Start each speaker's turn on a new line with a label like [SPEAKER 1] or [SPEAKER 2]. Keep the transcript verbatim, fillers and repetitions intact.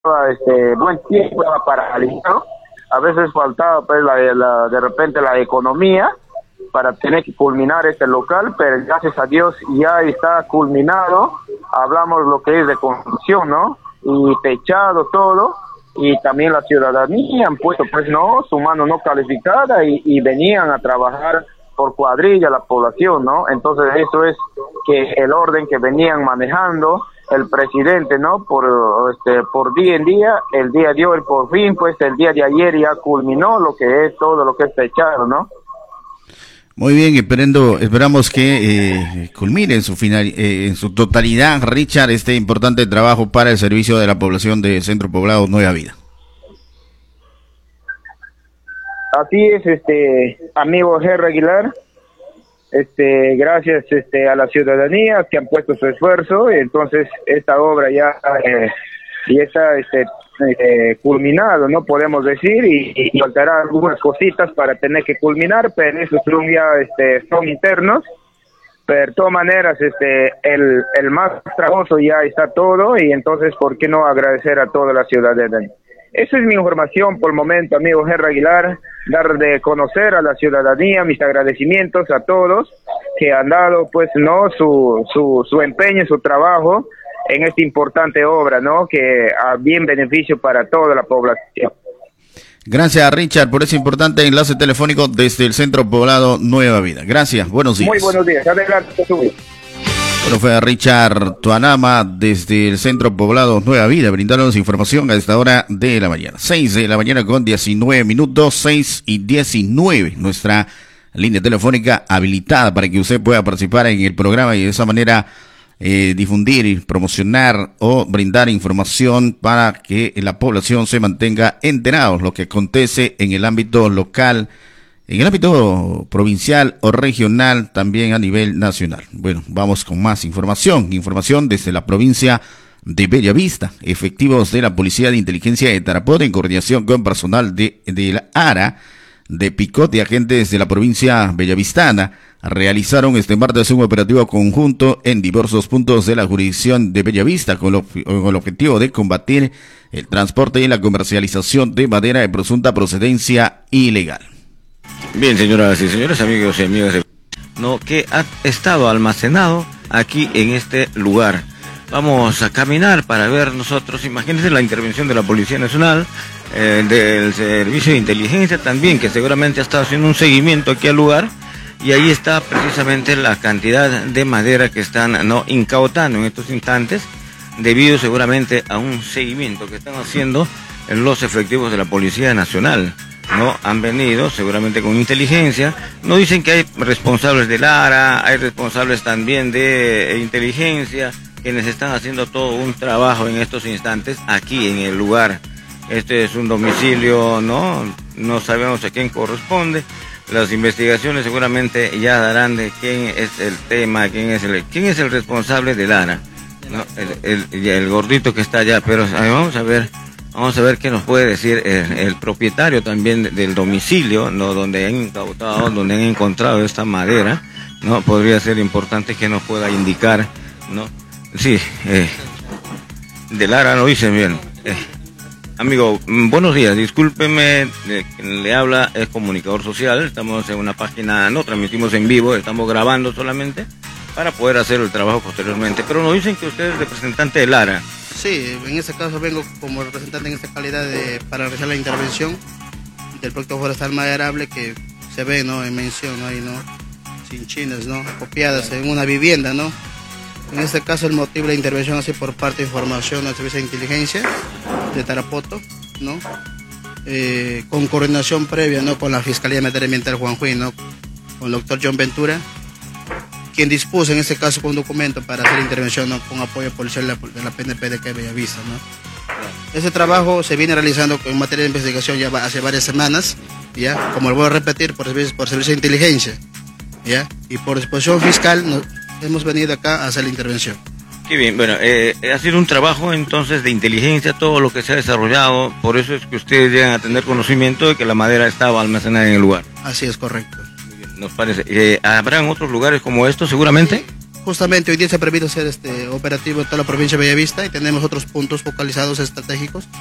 [SPEAKER 1] este buen tiempo para aliviar. A veces faltaba pues la, la, de repente la economía para tener que culminar este local, pero gracias a Dios ya está culminado. Hablamos lo que es de construcción, ¿no? Y techado todo, y también la ciudadanía han puesto pues no su mano no calificada y, y venían a trabajar por cuadrilla la población, ¿no? Entonces eso es que el orden que venían manejando el presidente, ¿no? Por este por día en día, el día de hoy por fin, pues el día de ayer ya culminó lo que es todo lo que es techado, ¿no?
[SPEAKER 2] Muy bien, esperando, esperamos que eh, culmine en su final, eh, en su totalidad, Richard, este importante trabajo para el servicio de la población de Centro Poblado Nueva Vida.
[SPEAKER 1] Así es, este amigo Gerry Aguilar. Este, gracias este a la ciudadanía que han puesto su esfuerzo, y entonces esta obra ya eh, ya está este eh, culminado, no podemos decir, y, y faltará algunas cositas para tener que culminar, pero esos son ya este son internos. Pero de todas maneras este el el más trabajoso ya está todo, y entonces por qué no agradecer a toda la ciudadanía. Esa es mi información por el momento, amigo Gerry Aguilar, dar de conocer a la ciudadanía mis agradecimientos a todos que han dado pues no su su su empeño, su trabajo en esta importante obra, ¿no? Que a bien beneficio para toda la población.
[SPEAKER 2] Gracias, Richard, por ese importante enlace telefónico desde el Centro Poblado Nueva Vida. Gracias, buenos días.
[SPEAKER 1] Muy buenos días, adelante.
[SPEAKER 2] Bueno, fue a Richard Tuanama desde el Centro Poblado Nueva Vida, brindándonos información a esta hora de la mañana. seis de la mañana con diecinueve minutos, seis y diecinueve. Nuestra línea telefónica habilitada para que usted pueda participar en el programa y de esa manera eh, difundir, promocionar o brindar información para que la población se mantenga enterada de lo que acontece en el ámbito local, en el ámbito provincial o regional, también a nivel nacional. Bueno, vamos con más información. Información desde la provincia de Bellavista. Efectivos de la Policía de Inteligencia de Tarapoto, en coordinación con personal de, de la ARA, de Picot y agentes de la provincia bellavistana, realizaron este martes un operativo conjunto en diversos puntos de la jurisdicción de Bellavista con, lo, con el objetivo de combatir el transporte y la comercialización de madera de presunta procedencia ilegal.
[SPEAKER 3] Bien, señoras y señores, amigos y amigas, de... no, que ha estado almacenado aquí en este lugar. Vamos a caminar para ver nosotros, imagínense la intervención de la Policía Nacional, eh, del Servicio de Inteligencia también, que seguramente ha estado haciendo un seguimiento aquí al lugar, y ahí está precisamente la cantidad de madera que están no incautando en estos instantes, debido seguramente a un seguimiento que están haciendo los efectivos de la Policía Nacional. No han venido seguramente con inteligencia. No dicen que hay responsables del ARA, hay responsables también de inteligencia, quienes están haciendo todo un trabajo en estos instantes aquí en el lugar. Este es un domicilio, no, no sabemos a quién corresponde. Las investigaciones seguramente ya darán de quién es el tema, quién es el, quién es el responsable del ARA, ¿no? El, el, el gordito que está allá, pero vamos a ver. Vamos a ver qué nos puede decir el, el propietario también del domicilio, no, donde han incautado, donde han encontrado esta madera, no, podría ser importante que nos pueda indicar, no, sí, eh, de Lara lo dicen bien. Eh, amigo, buenos días, discúlpeme, eh, le habla, es comunicador social, estamos en una página, no transmitimos en vivo, estamos grabando solamente para poder hacer el trabajo posteriormente, pero nos dicen que usted es representante de Lara.
[SPEAKER 4] Sí, en este caso vengo como representante en esta calidad de, para realizar la intervención del proyecto forestal maderable que se ve, ¿no?, en mención, ¿no?, ahí, ¿no?, sin chinas, ¿no?, copiadas en una vivienda, ¿no? En este caso el motivo de la intervención así por parte de información del Servicio de Inteligencia de Tarapoto, ¿no?, eh, con coordinación previa, ¿no?, con la Fiscalía de Materia Ambiental Juan Juin, ¿no?, con el doctor John Ventura, quien dispuso en este caso con un documento para hacer intervención, ¿no?, con apoyo policial de la, de la P N P de que Bellavista, ¿no? Ese trabajo se viene realizando en materia de investigación ya hace varias semanas, ya, como lo voy a repetir, por servicio, por servicio de inteligencia, ya, y por disposición fiscal nos, hemos venido acá a hacer la intervención.
[SPEAKER 3] Qué bien, bueno, eh, ha sido un trabajo entonces de inteligencia, todo lo que se ha desarrollado, por eso es que ustedes llegan a tener conocimiento de que la madera estaba almacenada en el lugar.
[SPEAKER 4] Así es, correcto.
[SPEAKER 3] Nos parece. Eh, ¿Habrán otros lugares como estos seguramente?
[SPEAKER 4] Justamente hoy día se permite hacer este operativo en toda la provincia de Bellavista y tenemos otros puntos focalizados estratégicos